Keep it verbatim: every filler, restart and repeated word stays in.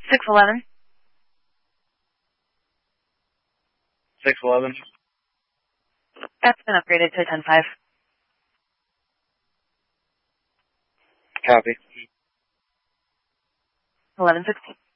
six eleven. six eleven. That's been upgraded to ten five. Copy. eleven sixteen.